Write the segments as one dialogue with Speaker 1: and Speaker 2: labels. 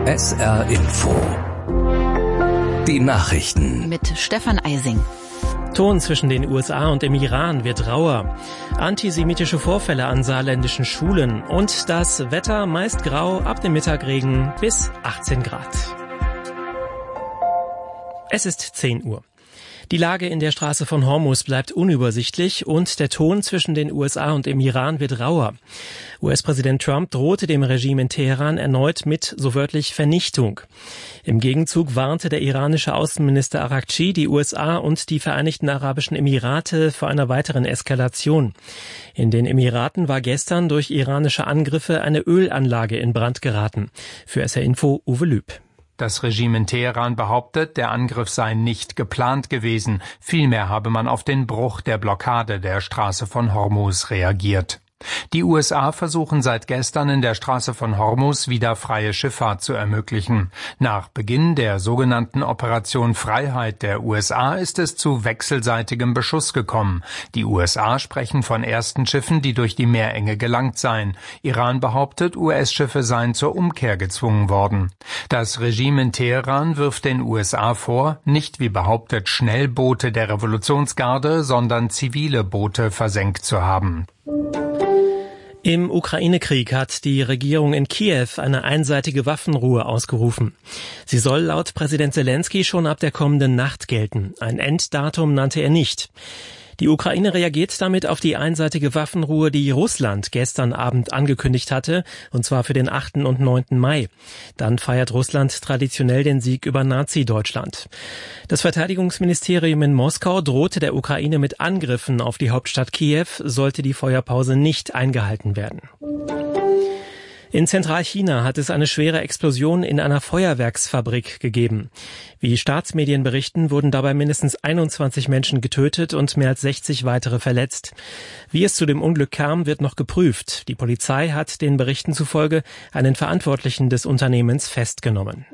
Speaker 1: SR Info. Die Nachrichten.
Speaker 2: Mit Stefan Eising.
Speaker 3: Ton zwischen den USA und dem Iran wird rauer. Antisemitische Vorfälle an saarländischen Schulen. Und das Wetter meist grau, ab dem Mittag Regen bis 18 Grad. Es ist 10 Uhr. Die Lage in der Straße von Hormuz bleibt unübersichtlich und der Ton zwischen den USA und dem Iran wird rauer. US-Präsident Trump drohte dem Regime in Teheran erneut mit, so wörtlich, Vernichtung. Im Gegenzug warnte der iranische Außenminister Araghchi die USA und die Vereinigten Arabischen Emirate vor einer weiteren Eskalation. In den Emiraten war gestern durch iranische Angriffe eine Ölanlage in Brand geraten. Für SR Info Uwe Lüb.
Speaker 4: Das Regime in Teheran behauptet, der Angriff sei nicht geplant gewesen. Vielmehr habe man auf den Bruch der Blockade der Straße von Hormuz reagiert. Die USA versuchen seit gestern in der Straße von Hormuz wieder freie Schifffahrt zu ermöglichen. Nach Beginn der sogenannten Operation Freiheit der USA ist es zu wechselseitigem Beschuss gekommen. Die USA sprechen von ersten Schiffen, die durch die Meerenge gelangt seien. Iran behauptet, US-Schiffe seien zur Umkehr gezwungen worden. Das Regime in Teheran wirft den USA vor, nicht wie behauptet Schnellboote der Revolutionsgarde, sondern zivile Boote versenkt zu haben.
Speaker 3: Im Ukraine-Krieg hat die Regierung in Kiew eine einseitige Waffenruhe ausgerufen. Sie soll laut Präsident Zelensky schon ab der kommenden Nacht gelten. Ein Enddatum nannte er nicht. Die Ukraine reagiert damit auf die einseitige Waffenruhe, die Russland gestern Abend angekündigt hatte, und zwar für den 8. und 9. Mai. Dann feiert Russland traditionell den Sieg über Nazi-Deutschland. Das Verteidigungsministerium in Moskau drohte der Ukraine mit Angriffen auf die Hauptstadt Kiew, sollte die Feuerpause nicht eingehalten werden. In Zentralchina hat es eine schwere Explosion in einer Feuerwerksfabrik gegeben. Wie Staatsmedien berichten, wurden dabei mindestens 21 Menschen getötet und mehr als 60 weitere verletzt. Wie es zu dem Unglück kam, wird noch geprüft. Die Polizei hat den Berichten zufolge einen Verantwortlichen des Unternehmens festgenommen.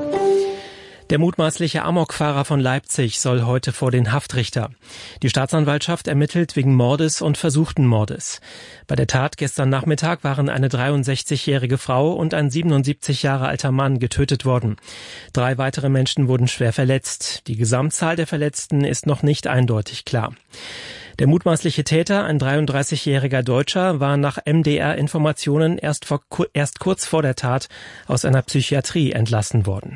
Speaker 3: Der mutmaßliche Amokfahrer von Leipzig soll heute vor den Haftrichter. Die Staatsanwaltschaft ermittelt wegen Mordes und versuchten Mordes. Bei der Tat gestern Nachmittag waren eine 63-jährige Frau und ein 77 Jahre alter Mann getötet worden. 3 weitere Menschen wurden schwer verletzt. Die Gesamtzahl der Verletzten ist noch nicht eindeutig klar. Der mutmaßliche Täter, ein 33-jähriger Deutscher, war nach MDR-Informationen erst kurz vor der Tat aus einer Psychiatrie entlassen worden.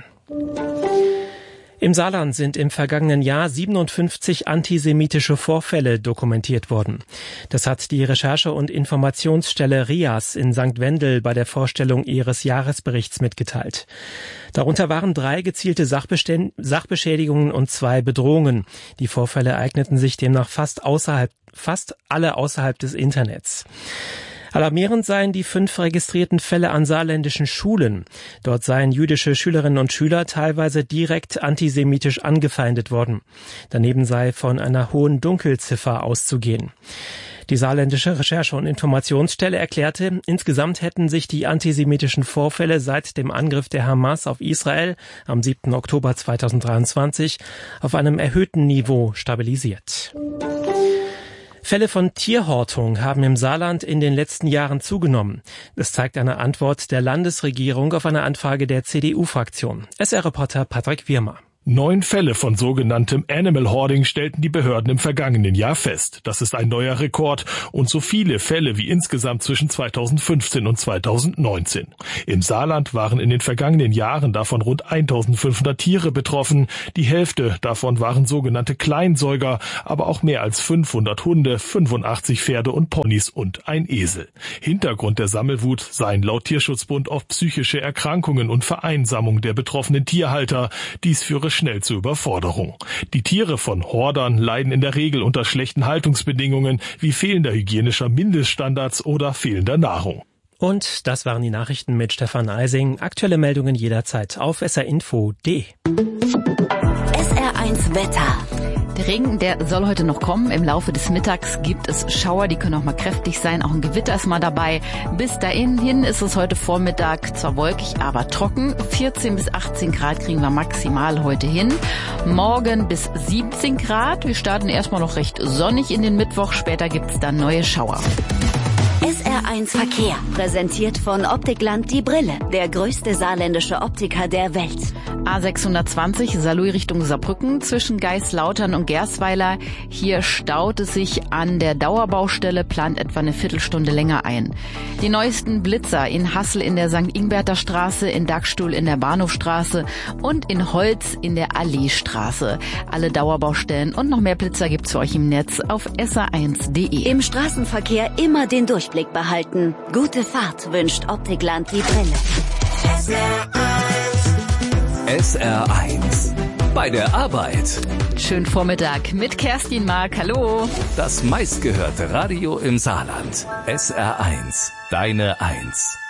Speaker 3: Im Saarland sind im vergangenen Jahr 57 antisemitische Vorfälle dokumentiert worden. Das hat die Recherche- und Informationsstelle RIAS in St. Wendel bei der Vorstellung ihres Jahresberichts mitgeteilt. Darunter waren 3 gezielte Sachbeschädigungen und 2 Bedrohungen. Die Vorfälle ereigneten sich demnach fast alle außerhalb des Internets. Alarmierend seien die 5 registrierten Fälle an saarländischen Schulen. Dort seien jüdische Schülerinnen und Schüler teilweise direkt antisemitisch angefeindet worden. Daneben sei von einer hohen Dunkelziffer auszugehen. Die saarländische Recherche- und Informationsstelle erklärte, insgesamt hätten sich die antisemitischen Vorfälle seit dem Angriff der Hamas auf Israel am 7. Oktober 2023 auf einem erhöhten Niveau stabilisiert. Fälle von Tierhortung haben im Saarland in den letzten Jahren zugenommen. Das zeigt eine Antwort der Landesregierung auf eine Anfrage der CDU-Fraktion. SR-Reporter Patrick Wirmer.
Speaker 5: 9 Fälle von sogenanntem Animal Hoarding stellten die Behörden im vergangenen Jahr fest. Das ist ein neuer Rekord und so viele Fälle wie insgesamt zwischen 2015 und 2019. Im Saarland waren in den vergangenen Jahren davon rund 1500 Tiere betroffen. Die Hälfte davon waren sogenannte Kleinsäuger, aber auch mehr als 500 Hunde, 85 Pferde und Ponys und ein Esel. Hintergrund der Sammelwut seien laut Tierschutzbund oft psychische Erkrankungen und Vereinsamung der betroffenen Tierhalter. Dies führe schnell zur Überforderung. Die Tiere von Hordern leiden in der Regel unter schlechten Haltungsbedingungen wie fehlender hygienischer Mindeststandards oder fehlender Nahrung.
Speaker 3: Und das waren die Nachrichten mit Stefan Eising. Aktuelle Meldungen jederzeit auf srinfo.de.
Speaker 2: SR1 Wetter. Der Regen, der soll heute noch kommen. Im Laufe des Mittags gibt es Schauer, die können auch mal kräftig sein. Auch ein Gewitter ist mal dabei. Bis dahin ist es heute Vormittag zwar wolkig, aber trocken. 14 bis 18 Grad kriegen wir maximal heute hin. Morgen bis 17 Grad. Wir starten erstmal noch recht sonnig in den Mittwoch. Später gibt's dann neue Schauer.
Speaker 6: SR1 Verkehr, präsentiert von Optikland die Brille, der größte saarländische Optiker der Welt.
Speaker 2: A620 Saarlouis Richtung Saarbrücken zwischen Geislautern und Gersweiler. Hier staut es sich an der Dauerbaustelle, plant etwa eine Viertelstunde länger ein. Die neuesten Blitzer in Hassel in der St. Ingberter Straße, in Dachstuhl in der Bahnhofstraße und in Holz in der Alleestraße. Alle Dauerbaustellen und noch mehr Blitzer gibt's für euch im Netz auf sr1.de.
Speaker 6: Im Straßenverkehr immer den Durchblick behalten. Gute Fahrt wünscht Optikland die Brille.
Speaker 1: SR1 bei der Arbeit.
Speaker 2: Schönen Vormittag mit Kerstin Mark. Hallo.
Speaker 1: Das meistgehörte Radio im Saarland. SR1, deine Eins.